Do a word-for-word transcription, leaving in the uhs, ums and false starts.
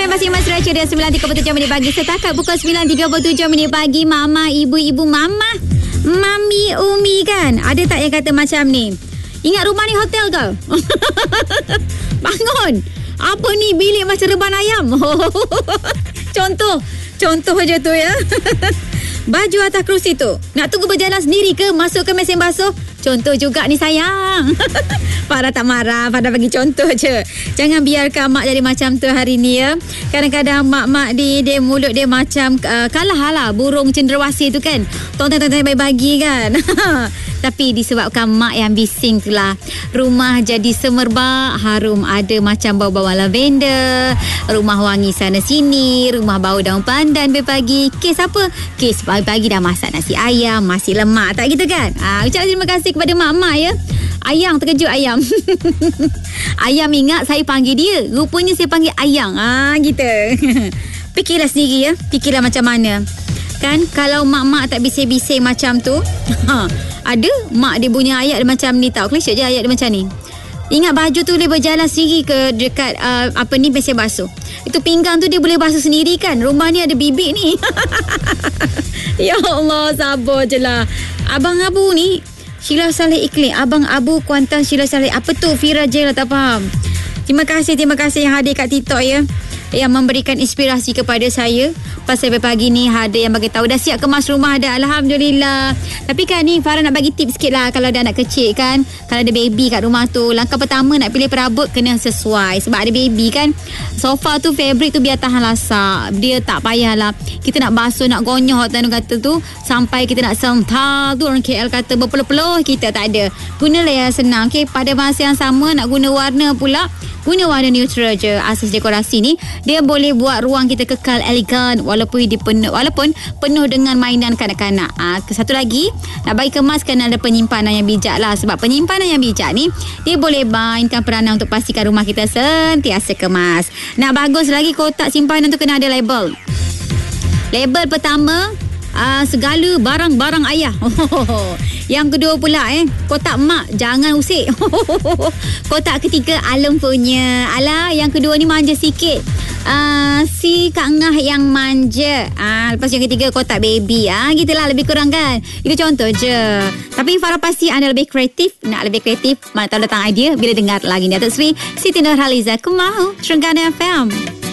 Anda masih Mas Raja dia sembilan tiga puluh tujuh minit pagi. Setakat pukul sembilan tiga puluh tujuh minit pagi. Mama, ibu-ibu, mama, mami, umi kan. Ada tak yang kata macam ni? Ingat rumah ni hotel ke? Bangun. Apa ni bilik macam reban ayam? Contoh. Contoh aja tu ya. Baju atas kerusi tu nak tunggu berjalan sendiri ke masuk ke mesin basuh? Contoh juga ni sayang. Farah tak marah, Farah bagi contoh je. Jangan biarkan mak jadi macam tu hari ni ya. Kadang-kadang mak-mak di dia mulut dia macam uh, kalah lah burung cenderawasih tu kan. Tonton-tonton bagi kan. Tapi disebabkan mak yang bising tu lah, rumah jadi semerbak, harum, ada macam bau-bau lavender, rumah wangi sana sini, rumah bau daun pandan pagi. Kes apa? Kes pagi-pagi dah masak nasi ayam, masih lemak tak gitu kan? Ha, ucap terima kasih kepada mak-mak ya. Ayang terkejut ayam. Ayam ingat saya panggil dia, rupanya saya panggil ayang. Ah ha, gitu. Fikirlah sendiri ya, fikirlah macam mana. Kan kalau mak-mak tak bising-bising macam tu, ha, ada mak dia punya ayat dia macam ni tau. Klise je ayat dia macam ni. Ingat baju tu boleh berjalan sendiri ke dekat uh, apa ni mesin basuh. Itu pinggang tu dia boleh basuh sendiri kan. Rumah ni ada bibik ni. Ya Allah, sabar je lah. Abang Abu ni Sheila Saleh Iklim. Abang Abu Kuantan Sheila Saleh. Apa tu? Fira je lah tak faham. Terima kasih, terima kasih yang hadir kat TikTok ya. Yang memberikan inspirasi kepada saya. Pasal pagi ni ada yang bagi tahu dah siap kemas rumah dah. Alhamdulillah. Tapi kan ni Farah nak bagi tips sikit lah kalau ada anak kecil kan. Kalau ada baby kat rumah tu, langkah pertama nak pilih perabot kena sesuai. Sebab ada baby kan, sofa tu fabric tu biar tahan lasak. Dia tak payahlah kita nak basuh, nak gonyoh tanu kata tu sampai kita nak sental tu orang K L kata berpeluh-peluh. Kita tak ada. Gunalah yang senang. Okay? Pada masa yang sama nak guna warna pula, guna warna neutral je. Asas dekorasi ni dia boleh buat ruang kita kekal elegan walaupun dia penuh, walaupun penuh dengan mainan kanak-kanak. Ah, satu lagi nak bagi kemaskan ada penyimpanan yang bijak lah. Sebab penyimpanan yang bijak ni dia boleh mainkan peranan untuk pastikan rumah kita sentiasa kemas. Nak bagus lagi kotak simpanan tu kena ada label. Label pertama, uh, segala barang-barang ayah. Yang kedua pula eh, kotak mak jangan usik. Kotak ketiga Alem punya. Alah, yang kedua ni manja sikit. Uh, si Kak Ngah yang manja. Ah, lepas yang ketiga kotak baby. Ah, gitulah lebih kurang kan. Itu contoh je. Tapi Farah pasti anda lebih kreatif. Nak lebih kreatif, mana tahu datang idea bila dengar lagi ni Datuk Seri Siti Nurhaliza Kemahu Terengganu F M.